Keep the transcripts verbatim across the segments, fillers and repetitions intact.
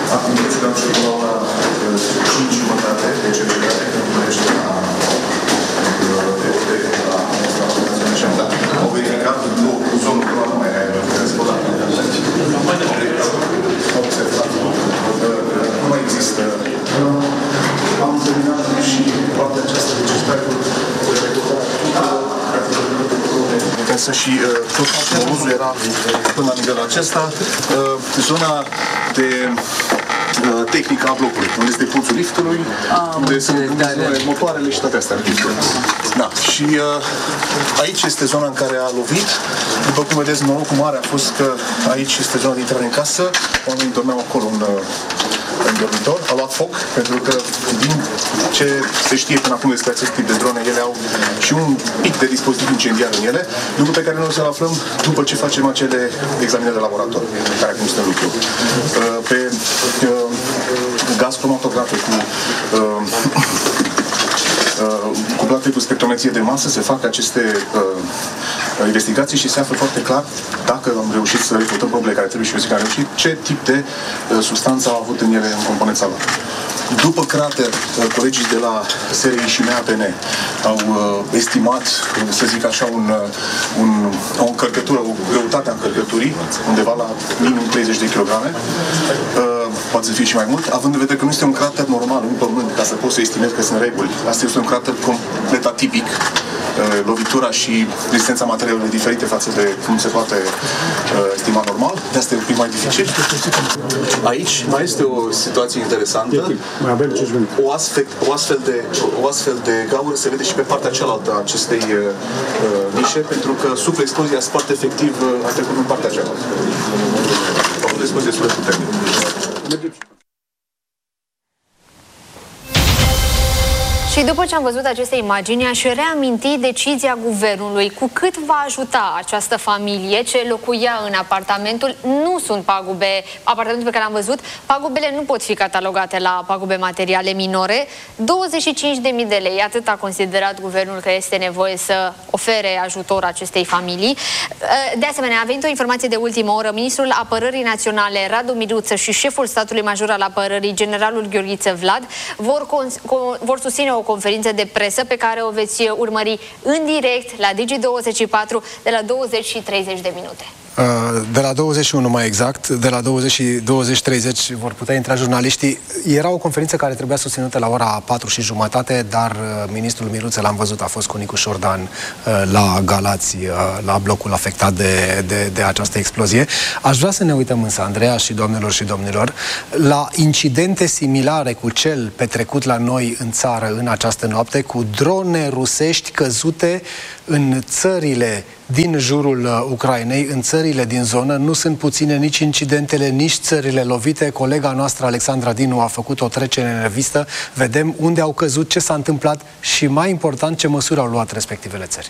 activitățile au început la ora cinci jumătate, de cercetare, când numește la au verificat zonul nu mai ai războlat. Nu mai există. Am terminat și partea aceasta de cercetare însă și tot moluzul era până la nivelul acesta. Zona de tehnică a blocului, unde este puțul liftului, unde sunt motoarele și toate astea. Da. Și uh, aici este zona în care a lovit. După cum vedeți, norocul mare a fost că aici este zona de intrare în casă. Oamenii dormeau acolo în, în dormitor. A luat foc, pentru că din ce se știe până acum despre acest tip de drone, ele au și un pic de dispozitiv incendiar în ele, lucru pe care noi o să-l aflăm după ce facem acele examinări de laborator, care acum sunt în lucru. Uh, pe uh, gaz cromatografe cu uh, cu plate cu spectrometrie de masă se fac aceste uh, investigații și se află foarte clar, dacă am reușit să refutăm probele care trebuie și eu zic că am reușit, ce tip de uh, substanță au avut în ele în componența lor. După crater, colegii de la S R I și M A P N au uh, estimat, să zic așa, un, un, o încărcătură, o greutate a încărcăturii, undeva la minim treizeci de kilograme, uh, poate să fie și mai mult, având în vedere că nu este un crater normal, un pământ, ca să poți să estimezi că sunt reguli. Asta este un crater complet atipic. Lovitura și rezistența materialelor diferite față de cum se poate uh, estima normal. De asta e un pic mai dificil. Aici mai este o situație interesantă. O astfel, o astfel, de, o astfel de gaură se vede și pe partea cealaltă a acestei uh, nișe, pentru că sub explozia spart efectiv uh, a trecut în partea cealaltă. A fost o explozie destul de puternică. Și după ce am văzut aceste imagini, aș reaminti decizia guvernului. Cu cât va ajuta această familie ce locuia în apartamentul, nu sunt pagube, apartamentul pe care l-am văzut, pagubele nu pot fi catalogate la pagube materiale minore. douăzeci și cinci de mii de lei, atât a considerat guvernul că este nevoie să ofere ajutor acestei familii. De asemenea, a venit o informație de ultimă oră. Ministrul Apărării Naționale, Radu Miriuță, și șeful statului major al apărării, generalul Gheorghiță Vlad, vor, vor susține o conferință de presă pe care o veți urmări în direct la Digi douăzeci și patru de la douăzeci și treizeci de minute. De la douăzeci și unu mai exact, de la douăzeci și douăzeci treizeci vor putea intra jurnaliștii. Era o conferință care trebuia susținută la ora patru și jumătate, dar ministrul Miruță, l-am văzut, a fost cu Nicu Șordan la Galați, la blocul afectat de, de, de această explozie. Aș vrea să ne uităm însă, Andreea și doamnelor și domnilor, la incidente similare cu cel petrecut la noi în țară în această noapte, cu drone rusești căzute în țările din jurul Ucrainei, în țările din zonă. Nu sunt puține nici incidentele, nici țările lovite. Colega noastră, Alexandra Dinu, a făcut o trecere în revistă. Vedem unde au căzut, ce s-a întâmplat și, mai important, ce măsuri au luat respectivele țări.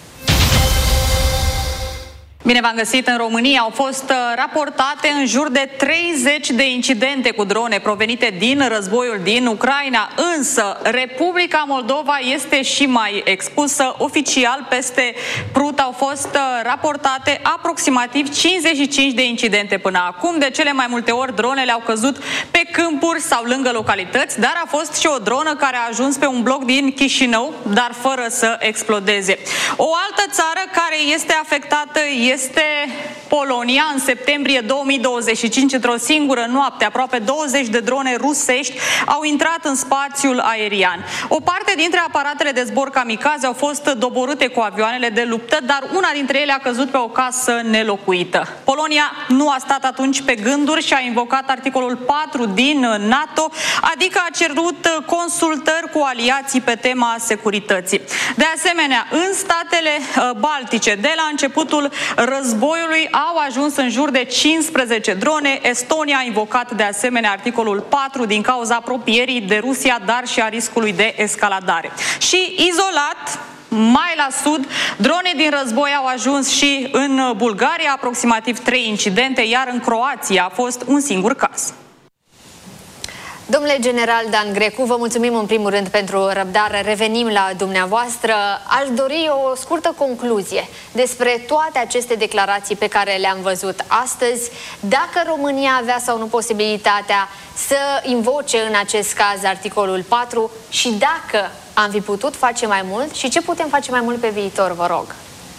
Bine v-am găsit. În România au fost raportate în jur de treizeci de incidente cu drone provenite din războiul din Ucraina, însă Republica Moldova este și mai expusă. Oficial, peste Prut au fost raportate aproximativ cincizeci și cinci de incidente până acum. De cele mai multe ori dronele au căzut pe câmpuri sau lângă localități, dar a fost și o dronă care a ajuns pe un bloc din Chișinău, dar fără să explodeze. O altă țară care este afectată este Este Polonia. În septembrie două mii douăzeci și cinci, într-o singură noapte, aproape douăzeci de drone rusești au intrat în spațiul aerian. O parte dintre aparatele de zbor kamikaze au fost doborâte cu avioanele de luptă, dar una dintre ele a căzut pe o casă nelocuită. Polonia nu a stat atunci pe gânduri și a invocat articolul patru din NATO, adică a cerut consultări cu aliații pe tema securității. De asemenea, în statele baltice, de la începutul războiului, au ajuns în jur de cincisprezece drone. Estonia a invocat de asemenea articolul patru din cauza apropierii de Rusia, dar și a riscului de escaladare. Și izolat, mai la sud, drone din război au ajuns și în Bulgaria, aproximativ trei incidente, iar în Croația a fost un singur caz. Domnule general Dan Grecu, vă mulțumim în primul rând pentru răbdare. Revenim la dumneavoastră. Aș dori o scurtă concluzie despre toate aceste declarații pe care le-am văzut astăzi. Dacă România avea sau nu posibilitatea să invoce în acest caz articolul patru și dacă am fi putut face mai mult și ce putem face mai mult pe viitor, vă rog.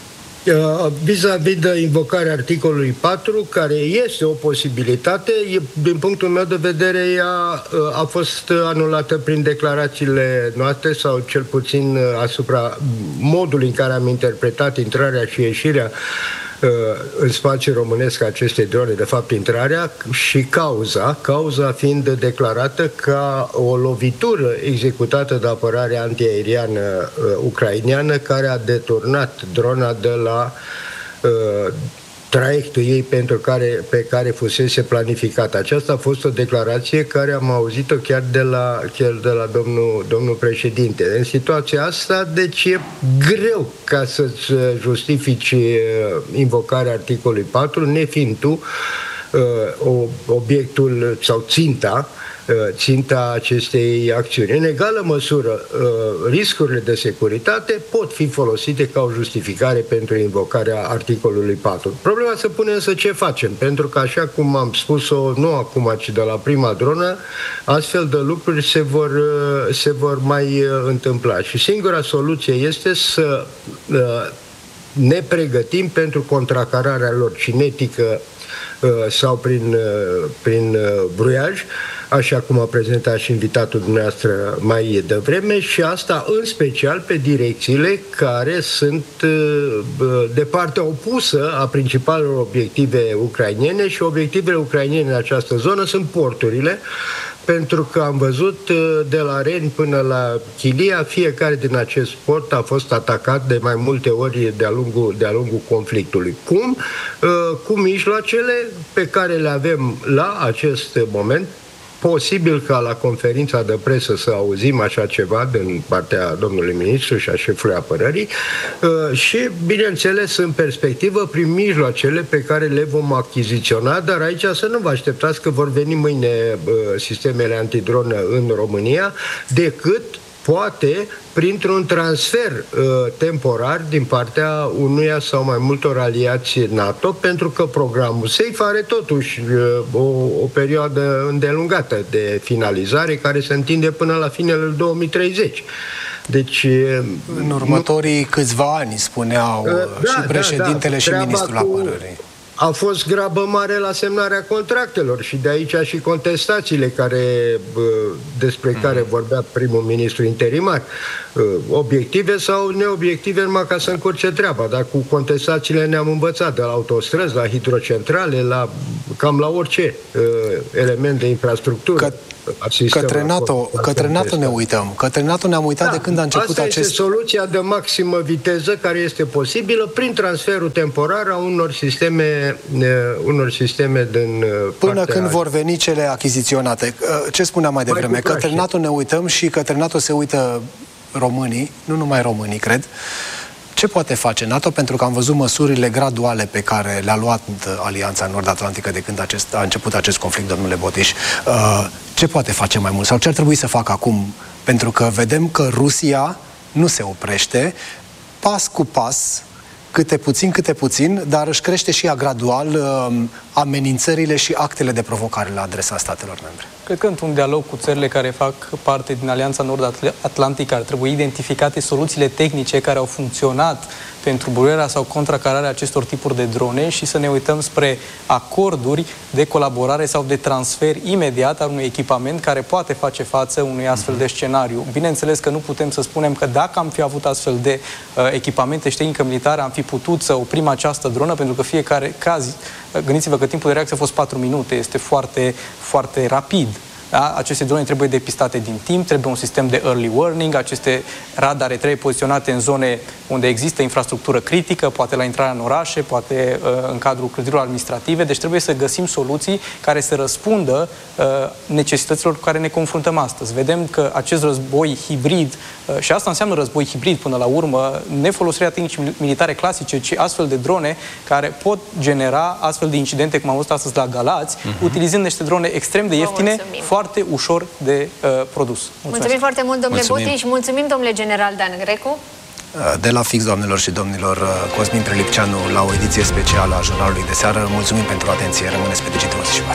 Vis-a-vis de invocarea articolului patru, care este o posibilitate, din punctul meu de vedere, ea a fost anulată prin declarațiile noastre sau cel puțin asupra modului în care am interpretat intrarea și ieșirea în spațiul românesc acestei drone, de fapt intrarea și cauza, cauza fiind declarată ca o lovitură executată de apărarea antiaeriană uh, ucraineană care a deturnat drona de la uh, traiectul ei pentru care, pe care fusese planificată. Aceasta a fost o declarație care am auzit-o chiar de la, chiar de la domnul, domnul președinte. În situația asta, deci e greu ca să-ți justifici invocarea articolului patru, nefiind tu uh, obiectul sau ținta ținta acestei acțiuni. În egală măsură, riscurile de securitate pot fi folosite ca o justificare pentru invocarea articolului patru. Problema se pune însă ce facem, pentru că așa cum am spus-o, nu acum, ci de la prima dronă, astfel de lucruri se vor, se vor mai întâmpla. Și singura soluție este să ne pregătim pentru contracararea lor cinetică sau prin, prin bruiaj, așa cum a prezentat și invitatul dumneavoastră mai devreme, și asta în special pe direcțiile care sunt de partea opusă a principalelor obiective ucrainene, și obiectivele ucrainene în această zonă sunt porturile, pentru că am văzut de la Reni până la Chilia, fiecare din acest port a fost atacat de mai multe ori de-a lungul, de-a lungul conflictului. Cum? Cu mijloacele pe care le avem la acest moment. Posibil ca la conferința de presă să auzim așa ceva din partea domnului ministru și a șefului apărării și, bineînțeles, în perspectivă, prin mijloacele pe care le vom achiziționa, dar aici să nu vă așteptați că vor veni mâine sistemele antidronă în România, decât poate printr-un transfer uh, temporar din partea unuia sau mai multor aliați NATO, pentru că programul SAFE are totuși uh, o, o perioadă îndelungată de finalizare care se întinde până la finele două mii treizeci. Deci, în următorii nu... câțiva ani, spuneau uh, da, și președintele da, da. și ministrul cu... apărării. A fost grabă mare la semnarea contractelor și de aici și contestațiile care, despre mm. care vorbea primul ministru interimar. Obiective sau neobiective, numai ca să încurce treaba, dar cu contestațiile ne-am învățat, de la autostrăzi, la hidrocentrale, la, cam la orice element de infrastructură. Că... Către NATO, către NATO ne uităm. Către NATO ne-am uitat da, de când a început asta acest... Asta este soluția de maximă viteză care este posibilă prin transferul temporar a unor sisteme, unor sisteme din Până când a... vor veni cele achiziționate. Ce spuneam mai devreme? Mai către NATO ne uităm și către NATO se uită românii, nu numai românii, cred. Ce poate face NATO? Pentru că am văzut măsurile graduale pe care le-a luat Alianța Nord-Atlantică de când acest, a început acest conflict, domnule Botiș. Ce poate face mai mult? Sau ce ar trebui să facă acum? Pentru că vedem că Rusia nu se oprește, pas cu pas, câte puțin, câte puțin, dar își crește și ea gradual uh, amenințările și actele de provocare la adresa statelor membre. Cred că într-un dialog cu țările care fac parte din Alianța Nord-Atlantică ar trebui identificate soluțiile tehnice care au funcționat pentru bruierea sau contracararea acestor tipuri de drone și să ne uităm spre acorduri de colaborare sau de transfer imediat al unui echipament care poate face față unui astfel de scenariu. Bineînțeles că nu putem să spunem că dacă am fi avut astfel de uh, echipamente și tehnică militară am fi putut să oprim această dronă, pentru că fiecare caz, gândiți-vă că timpul de reacție a fost patru minute, este foarte, foarte rapid. Da? Aceste drone trebuie depistate din timp, trebuie un sistem de early warning, aceste radare trebuie poziționate în zone unde există infrastructură critică, poate la intrarea în orașe, poate uh, în cadrul clădirilor administrative, deci trebuie să găsim soluții care să răspundă uh, necesităților cu care ne confruntăm astăzi. Vedem că acest război hibrid, uh, și asta înseamnă război hibrid până la urmă, nefolosirea tehnici militare clasice, ci astfel de drone care pot genera astfel de incidente, cum am văzut astăzi la Galați, uh-huh. utilizând niște drone extrem de ieftine, foarte ușor de uh, produs. Mulțumesc. Mulțumim foarte mult, domnule Mulțumim. Boti, și mulțumim, domnule general Dan Grecu. De la Fix, doamnelor și domnilor, Cosmin Prelipceanu la o ediție specială a jurnalului de seară. Mulțumim pentru atenție, rămâneți pe Digi douăzeci și patru.